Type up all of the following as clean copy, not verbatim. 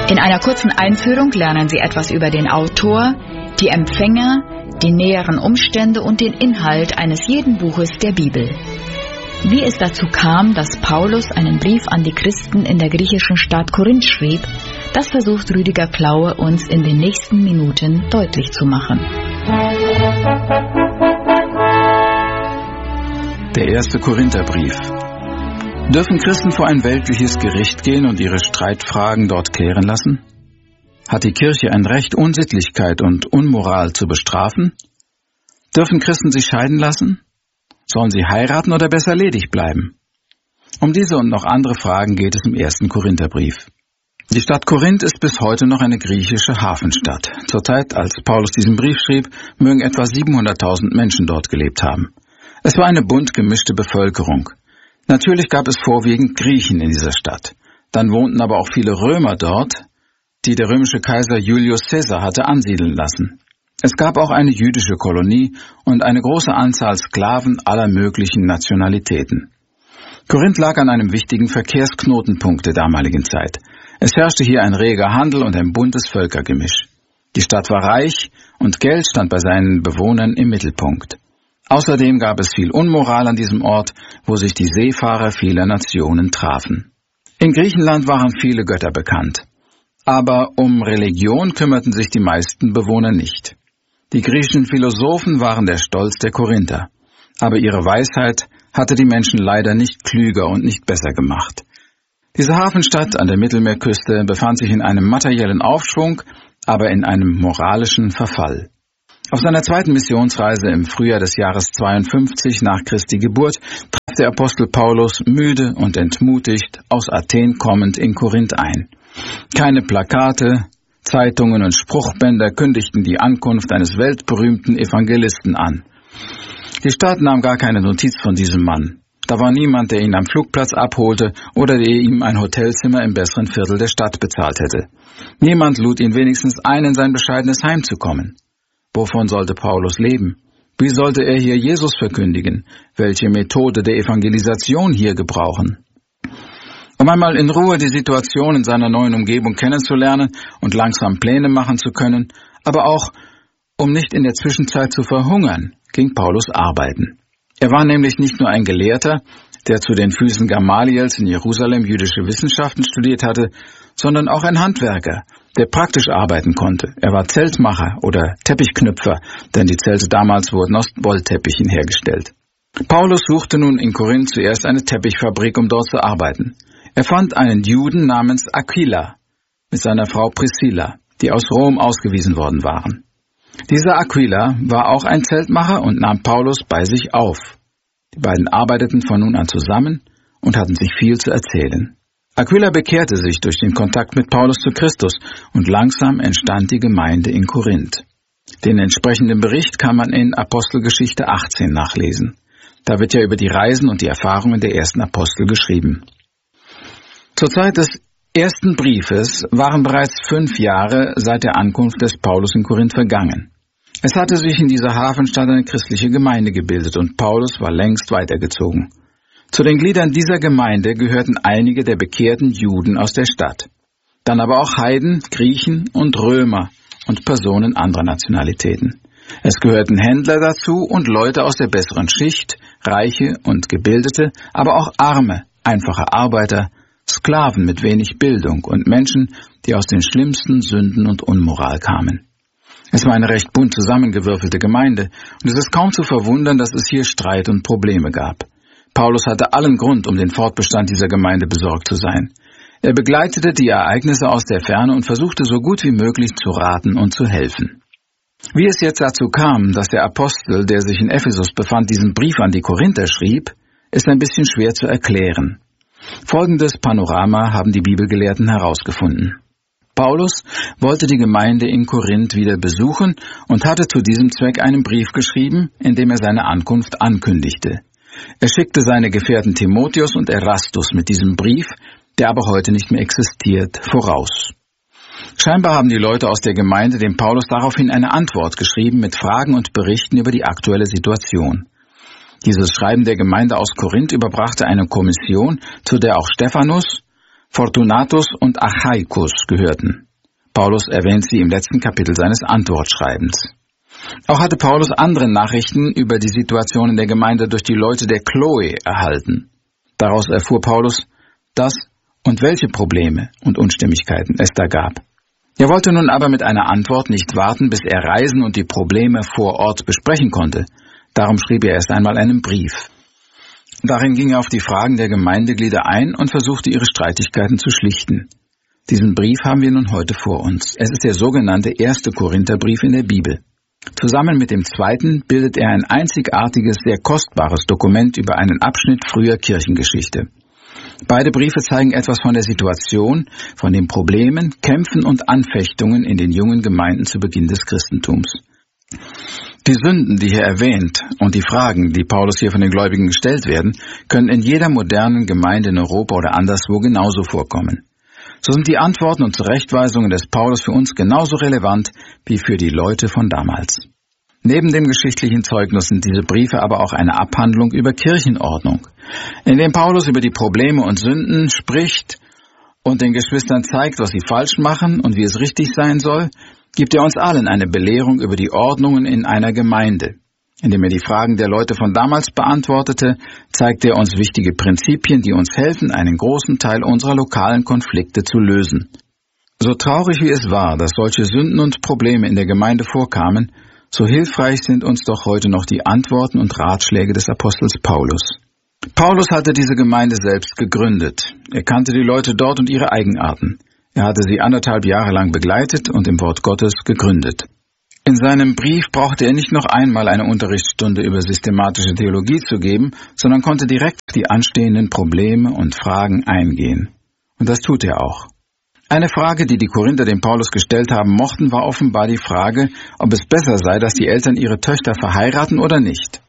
In einer kurzen Einführung lernen Sie etwas über den Autor, die Empfänger, die näheren Umstände und den Inhalt eines jeden Buches der Bibel. Wie es dazu kam, dass Paulus einen Brief an die Christen in der griechischen Stadt Korinth schrieb, das versucht Rüdiger Klaue uns in den nächsten Minuten deutlich zu machen. Der erste Korintherbrief. Dürfen Christen vor ein weltliches Gericht gehen und ihre Streitfragen dort klären lassen? Hat die Kirche ein Recht, Unsittlichkeit und Unmoral zu bestrafen? Dürfen Christen sich scheiden lassen? Sollen sie heiraten oder besser ledig bleiben? Um diese und noch andere Fragen geht es im ersten Korintherbrief. Die Stadt Korinth ist bis heute noch eine griechische Hafenstadt. Zur Zeit, als Paulus diesen Brief schrieb, mögen etwa 700.000 Menschen dort gelebt haben. Es war eine bunt gemischte Bevölkerung. Natürlich gab es vorwiegend Griechen in dieser Stadt. Dann wohnten aber auch viele Römer dort, die der römische Kaiser Julius Caesar hatte ansiedeln lassen. Es gab auch eine jüdische Kolonie und eine große Anzahl Sklaven aller möglichen Nationalitäten. Korinth lag an einem wichtigen Verkehrsknotenpunkt der damaligen Zeit. Es herrschte hier ein reger Handel und ein buntes Völkergemisch. Die Stadt war reich und Geld stand bei seinen Bewohnern im Mittelpunkt. Außerdem gab es viel Unmoral an diesem Ort, wo sich die Seefahrer vieler Nationen trafen. In Griechenland waren viele Götter bekannt. Aber um Religion kümmerten sich die meisten Bewohner nicht. Die griechischen Philosophen waren der Stolz der Korinther. Aber ihre Weisheit hatte die Menschen leider nicht klüger und nicht besser gemacht. Diese Hafenstadt an der Mittelmeerküste befand sich in einem materiellen Aufschwung, aber in einem moralischen Verfall. Auf seiner zweiten Missionsreise im Frühjahr des Jahres 52 nach Christi Geburt traf der Apostel Paulus müde und entmutigt aus Athen kommend in Korinth ein. Keine Plakate, Zeitungen und Spruchbänder kündigten die Ankunft eines weltberühmten Evangelisten an. Die Stadt nahm gar keine Notiz von diesem Mann. Da war niemand, der ihn am Flugplatz abholte oder der ihm ein Hotelzimmer im besseren Viertel der Stadt bezahlt hätte. Niemand lud ihn wenigstens ein, in sein bescheidenes Heim zu kommen. Wovon sollte Paulus leben? Wie sollte er hier Jesus verkündigen? Welche Methode der Evangelisation hier gebrauchen? Um einmal in Ruhe die Situation in seiner neuen Umgebung kennenzulernen und langsam Pläne machen zu können, aber auch, um nicht in der Zwischenzeit zu verhungern, ging Paulus arbeiten. Er war nämlich nicht nur ein Gelehrter, der zu den Füßen Gamaliels in Jerusalem jüdische Wissenschaften studiert hatte, sondern auch ein Handwerker, der praktisch arbeiten konnte. Er war Zeltmacher oder Teppichknüpfer, denn die Zelte damals wurden aus Wollteppichen hergestellt. Paulus suchte nun in Korinth zuerst eine Teppichfabrik, um dort zu arbeiten. Er fand einen Juden namens Aquila mit seiner Frau Priscilla, die aus Rom ausgewiesen worden waren. Dieser Aquila war auch ein Zeltmacher und nahm Paulus bei sich auf. Die beiden arbeiteten von nun an zusammen und hatten sich viel zu erzählen. Aquila bekehrte sich durch den Kontakt mit Paulus zu Christus und langsam entstand die Gemeinde in Korinth. Den entsprechenden Bericht kann man in Apostelgeschichte 18 nachlesen. Da wird ja über die Reisen und die Erfahrungen der ersten Apostel geschrieben. Zur Zeit des ersten Briefes waren bereits 5 Jahre seit der Ankunft des Paulus in Korinth vergangen. Es hatte sich in dieser Hafenstadt eine christliche Gemeinde gebildet und Paulus war längst weitergezogen. Zu den Gliedern dieser Gemeinde gehörten einige der bekehrten Juden aus der Stadt. Dann aber auch Heiden, Griechen und Römer und Personen anderer Nationalitäten. Es gehörten Händler dazu und Leute aus der besseren Schicht, Reiche und Gebildete, aber auch Arme, einfache Arbeiter, Sklaven mit wenig Bildung und Menschen, die aus den schlimmsten Sünden und Unmoral kamen. Es war eine recht bunt zusammengewürfelte Gemeinde und es ist kaum zu verwundern, dass es hier Streit und Probleme gab. Paulus hatte allen Grund, um den Fortbestand dieser Gemeinde besorgt zu sein. Er begleitete die Ereignisse aus der Ferne und versuchte so gut wie möglich zu raten und zu helfen. Wie es jetzt dazu kam, dass der Apostel, der sich in Ephesus befand, diesen Brief an die Korinther schrieb, ist ein bisschen schwer zu erklären. Folgendes Panorama haben die Bibelgelehrten herausgefunden. Paulus wollte die Gemeinde in Korinth wieder besuchen und hatte zu diesem Zweck einen Brief geschrieben, in dem er seine Ankunft ankündigte. Er schickte seine Gefährten Timotheus und Erastus mit diesem Brief, der aber heute nicht mehr existiert, voraus. Scheinbar haben die Leute aus der Gemeinde dem Paulus daraufhin eine Antwort geschrieben mit Fragen und Berichten über die aktuelle Situation. Dieses Schreiben der Gemeinde aus Korinth überbrachte eine Kommission, zu der auch Stephanus, Fortunatus und Achaicus gehörten. Paulus erwähnt sie im letzten Kapitel seines Antwortschreibens. Auch hatte Paulus andere Nachrichten über die Situation in der Gemeinde durch die Leute der Chloe erhalten. Daraus erfuhr Paulus, dass und welche Probleme und Unstimmigkeiten es da gab. Er wollte nun aber mit einer Antwort nicht warten, bis er reisen und die Probleme vor Ort besprechen konnte. Darum schrieb er erst einmal einen Brief. Darin ging er auf die Fragen der Gemeindeglieder ein und versuchte, ihre Streitigkeiten zu schlichten. Diesen Brief haben wir nun heute vor uns. Es ist der sogenannte 1. Korintherbrief in der Bibel. Zusammen mit dem 2. bildet er ein einzigartiges, sehr kostbares Dokument über einen Abschnitt früher Kirchengeschichte. Beide Briefe zeigen etwas von der Situation, von den Problemen, Kämpfen und Anfechtungen in den jungen Gemeinden zu Beginn des Christentums. Die Sünden, die hier erwähnt, und die Fragen, die Paulus hier von den Gläubigen gestellt werden, können in jeder modernen Gemeinde in Europa oder anderswo genauso vorkommen. So sind die Antworten und Zurechtweisungen des Paulus für uns genauso relevant wie für die Leute von damals. Neben dem geschichtlichen Zeugnis sind diese Briefe aber auch eine Abhandlung über Kirchenordnung, indem Paulus über die Probleme und Sünden spricht und den Geschwistern zeigt, was sie falsch machen und wie es richtig sein soll, gibt er uns allen eine Belehrung über die Ordnungen in einer Gemeinde. Indem er die Fragen der Leute von damals beantwortete, zeigt er uns wichtige Prinzipien, die uns helfen, einen großen Teil unserer lokalen Konflikte zu lösen. So traurig wie es war, dass solche Sünden und Probleme in der Gemeinde vorkamen, so hilfreich sind uns doch heute noch die Antworten und Ratschläge des Apostels Paulus. Paulus hatte diese Gemeinde selbst gegründet. Er kannte die Leute dort und ihre Eigenarten. Er hatte sie 1,5 Jahre lang begleitet und im Wort Gottes gegründet. In seinem Brief brauchte er nicht noch einmal eine Unterrichtsstunde über systematische Theologie zu geben, sondern konnte direkt auf die anstehenden Probleme und Fragen eingehen. Und das tut er auch. Eine Frage, die die Korinther dem Paulus gestellt haben mochten, war offenbar die Frage, ob es besser sei, dass die Eltern ihre Töchter verheiraten oder nicht.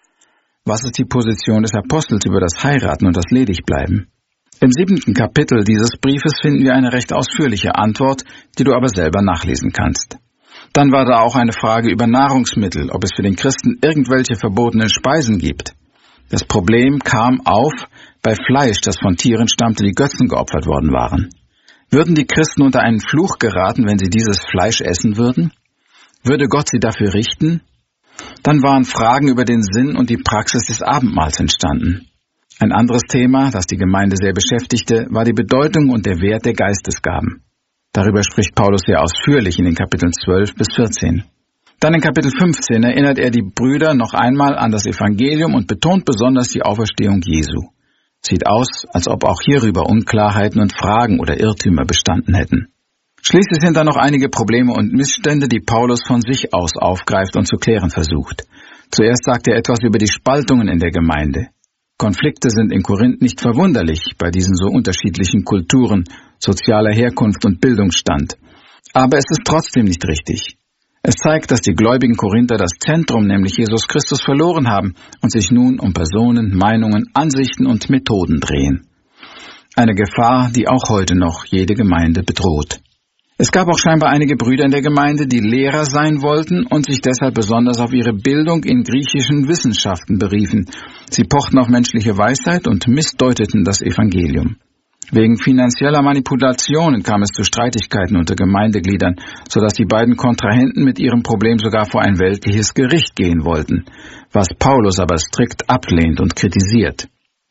Was ist die Position des Apostels über das Heiraten und das Ledigbleiben? Im 7. Kapitel dieses Briefes finden wir eine recht ausführliche Antwort, die du aber selber nachlesen kannst. Dann war da auch eine Frage über Nahrungsmittel, ob es für den Christen irgendwelche verbotenen Speisen gibt. Das Problem kam auf bei Fleisch, das von Tieren stammte, die Götzen geopfert worden waren. Würden die Christen unter einen Fluch geraten, wenn sie dieses Fleisch essen würden? Würde Gott sie dafür richten? Dann waren Fragen über den Sinn und die Praxis des Abendmahls entstanden. Ein anderes Thema, das die Gemeinde sehr beschäftigte, war die Bedeutung und der Wert der Geistesgaben. Darüber spricht Paulus sehr ausführlich in den Kapiteln 12 bis 14. Dann in Kapitel 15 erinnert er die Brüder noch einmal an das Evangelium und betont besonders die Auferstehung Jesu. Sieht aus, als ob auch hierüber Unklarheiten und Fragen oder Irrtümer bestanden hätten. Schließlich sind da noch einige Probleme und Missstände, die Paulus von sich aus aufgreift und zu klären versucht. Zuerst sagt er etwas über die Spaltungen in der Gemeinde. Konflikte sind in Korinth nicht verwunderlich bei diesen so unterschiedlichen Kulturen, sozialer Herkunft und Bildungsstand. Aber es ist trotzdem nicht richtig. Es zeigt, dass die gläubigen Korinther das Zentrum, nämlich Jesus Christus, verloren haben und sich nun um Personen, Meinungen, Ansichten und Methoden drehen. Eine Gefahr, die auch heute noch jede Gemeinde bedroht. Es gab auch scheinbar einige Brüder in der Gemeinde, die Lehrer sein wollten und sich deshalb besonders auf ihre Bildung in griechischen Wissenschaften beriefen. Sie pochten auf menschliche Weisheit und missdeuteten das Evangelium. Wegen finanzieller Manipulationen kam es zu Streitigkeiten unter Gemeindegliedern, sodass die beiden Kontrahenten mit ihrem Problem sogar vor ein weltliches Gericht gehen wollten, was Paulus aber strikt ablehnt und kritisiert.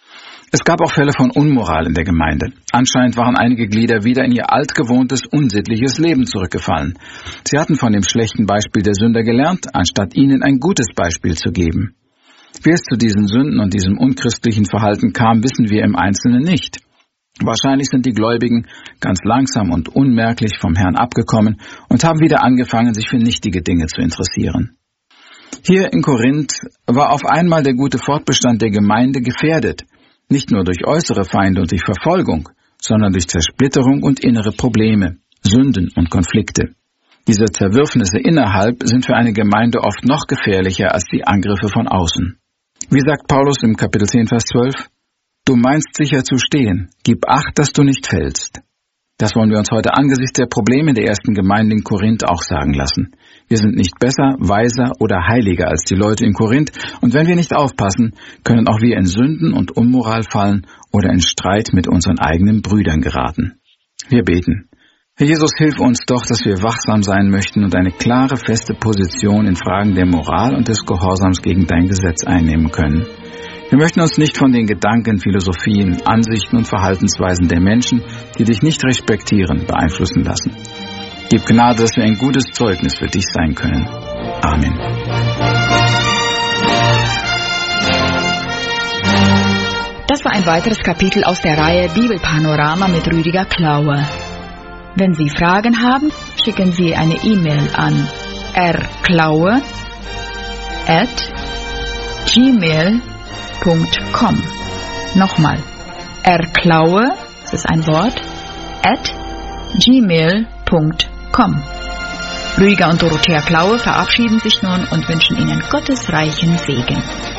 Es gab auch Fälle von Unmoral in der Gemeinde. Anscheinend waren einige Glieder wieder in ihr altgewohntes, unsittliches Leben zurückgefallen. Sie hatten von dem schlechten Beispiel der Sünder gelernt, anstatt ihnen ein gutes Beispiel zu geben. Wie es zu diesen Sünden und diesem unchristlichen Verhalten kam, wissen wir im Einzelnen nicht. Wahrscheinlich sind die Gläubigen ganz langsam und unmerklich vom Herrn abgekommen und haben wieder angefangen, sich für nichtige Dinge zu interessieren. Hier in Korinth war auf einmal der gute Fortbestand der Gemeinde gefährdet. Nicht nur durch äußere Feinde und durch Verfolgung, sondern durch Zersplitterung und innere Probleme, Sünden und Konflikte. Diese Zerwürfnisse innerhalb sind für eine Gemeinde oft noch gefährlicher als die Angriffe von außen. Wie sagt Paulus im Kapitel 10, Vers 12? Du meinst sicher zu stehen, gib Acht, dass du nicht fällst. Das wollen wir uns heute angesichts der Probleme der ersten Gemeinde in Korinth auch sagen lassen. Wir sind nicht besser, weiser oder heiliger als die Leute in Korinth, und wenn wir nicht aufpassen, können auch wir in Sünden und Unmoral fallen oder in Streit mit unseren eigenen Brüdern geraten. Wir beten. Herr Jesus, hilf uns doch, dass wir wachsam sein möchten und eine klare, feste Position in Fragen der Moral und des Gehorsams gegen dein Gesetz einnehmen können. Wir möchten uns nicht von den Gedanken, Philosophien, Ansichten und Verhaltensweisen der Menschen, die dich nicht respektieren, beeinflussen lassen. Gib Gnade, dass wir ein gutes Zeugnis für dich sein können. Amen. Das war ein weiteres Kapitel aus der Reihe Bibelpanorama mit Rüdiger Klaue. Wenn Sie Fragen haben, schicken Sie eine E-Mail an rklaue@gmail.com. Nochmal, rklaue, das ist ein Wort, @gmail.com. Rüdiger und Dorothea Klaue verabschieden sich nun und wünschen Ihnen Gottes reichen Segen.